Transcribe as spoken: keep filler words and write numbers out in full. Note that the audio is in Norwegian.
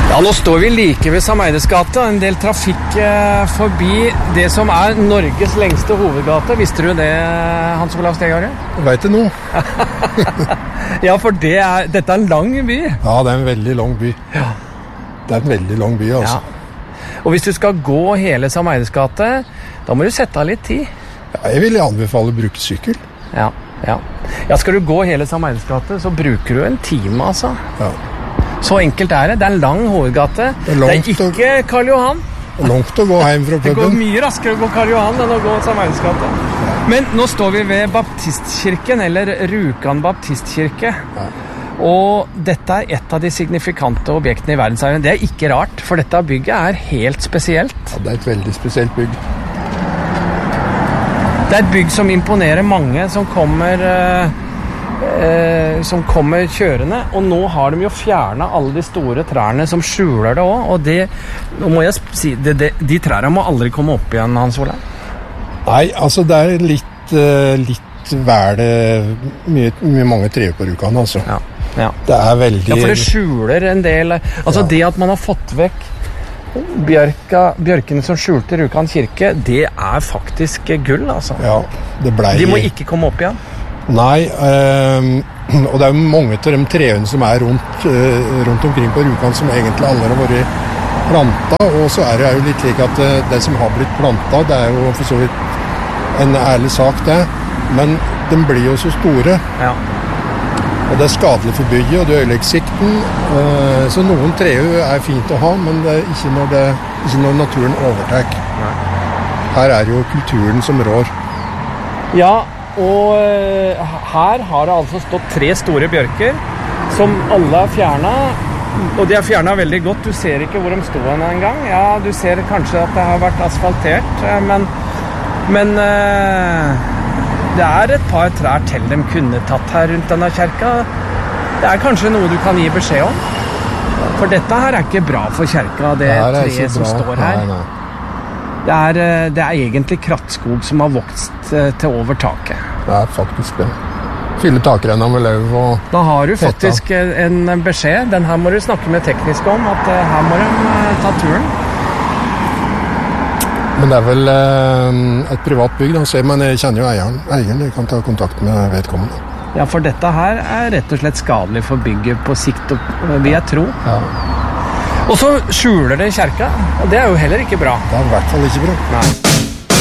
Ja, nå står vi like ved Sameides gate, en del trafikk eh, forbi det som er Norges lengste hovedgate. Visste du det, Hans Olav Stegare? Jeg vet det nå. Ja, for det er, dette er en lang by. Ja, det er en veldig lang by. Ja. Det er en veldig lang by, altså. Ja. Og hvis du skal gå hele Sameides gate, da må du sette av litt tid. Ja, jeg vil anbefale å bruke sykkel. Ja, ja. Ja, skal du gå hele Sameides gate, så bruker du en time, altså. Ja. Så enkelt er det. Det er en lang hovedgate. Det er, det er ikke Karl Johan. Det er langt å gå hjem fra puben. Det går mye raskere å gå Karl Johan enn å gå Sameides gate. Men nå står vi ved Baptistkirken, eller Rjukan Baptistkirke. Ja. Og dette er et av de signifikante objektene i verdensarven. Det er ikke rart, for dette bygget er helt spesielt. Ja, det er et veldig spesielt bygg. Det er et bygg som imponerer mange som kommer... Uh, Eh, som kommer kjørende, og nå har de jo fjernet alle de store trærne som skjuler det også, og det, nå må jeg si, det, det, de trærne må aldri komme opp igjen, Hans Olav. Nei, altså det er litt, uh, litt vel mye, mye mange trær på Rjukan, altså. Ja, ja. Det er veldig... Ja, for det skjuler en del, altså ja. Det at man har fått vekk bjørka, bjørkene som skjulte Rjukan kirke, det er faktisk gull, altså. Ja, det ble... De må ikke komme opp igjen. Nei, øh, og det er jo mange av de treene som er rundt, øh, rundt omkring på Rjukan som egentlig alle har vært plantet, og så er det jo litt slik at øh, det som har blitt plantet, det er jo for så vidt en ærlig sak det, men de blir jo så store, ja. Og det er skadelig for bygget, og det ødelegger sikten, øh, så noen treer er fint å ha, men det er ikke når, det, ikke når naturen overtar. Nei. Her er jo kulturen som rår. Ja, og uh, her har det altså stått tre store bjørker som alle er fjernet, og de er fjernet veldig godt. Du ser ikke hvor de stod en gang. Ja, du ser kanskje at det har vært asfaltert, men, men uh, det er et par trær til de kunne tatt her rundt denne kjerka. Det er kanskje noe du kan gi beskjed om. For dette her er ikke bra for kjerka, det, det treet som står her. Nei, nei. Det er, det er egentlig krattskog som har vokst til over taket. Det er faktisk det. Fylle takrenna med løv og... Da har du faktisk en beskjed. Den her må du snakke med teknisk om, at her må de ta turen. Men det er vel et privat bygg, da. Så man kjenner jo eieren. Eieren kan ta kontakt med vedkommende. Ja, for dette her er rett og slett skadelig for bygget på sikt, vil jeg tro. Ja. Og så skjuler det kjerka, og det er jo heller ikke bra. Det er i hvert fall ikke bra. Nei.